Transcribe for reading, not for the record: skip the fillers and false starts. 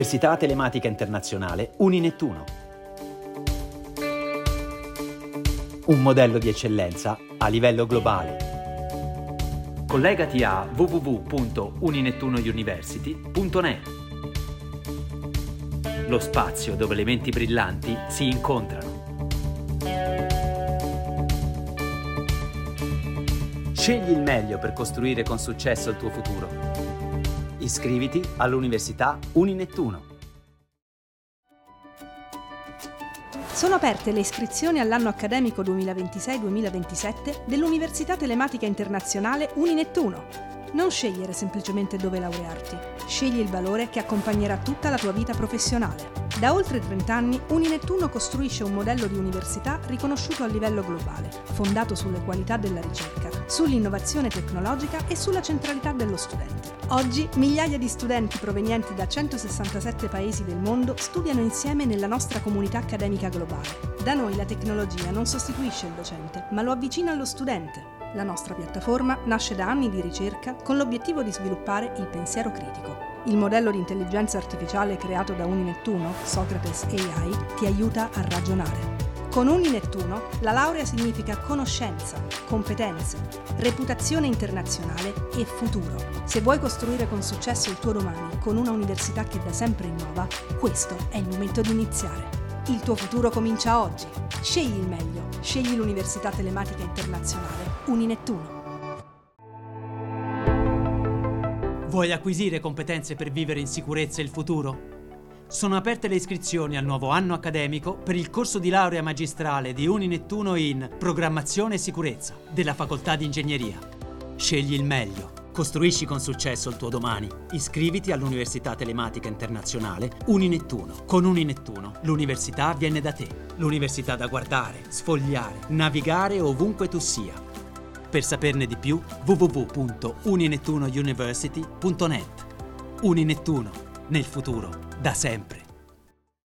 Università Telematica Internazionale Uninettuno. Un modello di eccellenza a livello globale. Collegati a www.uninettunouniversity.net. Lo spazio dove le menti brillanti si incontrano. Scegli il meglio per costruire con successo il tuo futuro. Iscriviti all'Università Uninettuno. Sono aperte le iscrizioni all'anno accademico 2026-2027 dell'Università Telematica Internazionale Uninettuno. Non scegliere semplicemente dove laurearti, scegli il valore che accompagnerà tutta la tua vita professionale. Da oltre 30 anni Uninettuno costruisce un modello di università riconosciuto a livello globale, fondato sulle qualità della ricerca, sull'innovazione tecnologica e sulla centralità dello studente. Oggi migliaia di studenti provenienti da 167 paesi del mondo studiano insieme nella nostra comunità accademica globale. Da noi la tecnologia non sostituisce il docente, ma lo avvicina allo studente. La nostra piattaforma nasce da anni di ricerca con l'obiettivo di sviluppare il pensiero critico. Il modello di intelligenza artificiale creato da Uninettuno, Socrates AI, ti aiuta a ragionare. Con Uninettuno la laurea significa conoscenza, competenze, reputazione internazionale e futuro. Se vuoi costruire con successo il tuo domani con una università che da sempre innova, questo è il momento di iniziare. Il tuo futuro comincia oggi. Scegli il meglio. Scegli l'Università Telematica Internazionale Uninettuno. Vuoi acquisire competenze per vivere in sicurezza il futuro? Sono aperte le iscrizioni al nuovo anno accademico per il corso di laurea magistrale di Uninettuno in Programmazione e Sicurezza della Facoltà di Ingegneria. Scegli il meglio. Costruisci con successo il tuo domani. Iscriviti all'Università Telematica Internazionale Uninettuno. Con Uninettuno l'università viene da te. L'università da guardare, sfogliare, navigare ovunque tu sia. Per saperne di più, www.uninettunouniversity.net. Uninettuno, nel futuro, da sempre.